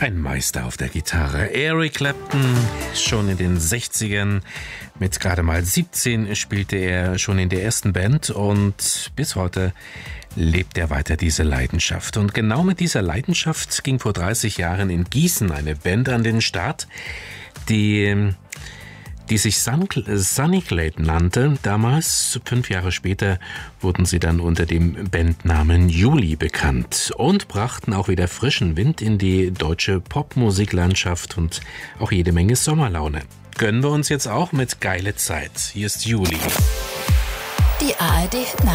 Ein Meister auf der Gitarre. Eric Clapton, schon in den 60ern, mit gerade mal 17 spielte er schon in der ersten Band und bis heute lebt er weiter diese Leidenschaft. Und genau mit dieser Leidenschaft ging vor 30 Jahren in Gießen eine Band an den Start, die sich Sunny Glade nannte. Damals, 5 Jahre später, wurden sie dann unter dem Bandnamen Juli bekannt und brachten auch wieder frischen Wind in die deutsche Popmusiklandschaft und auch jede Menge Sommerlaune. Gönnen wir uns jetzt auch mit Geile Zeit. Hier ist Juli. Die ARD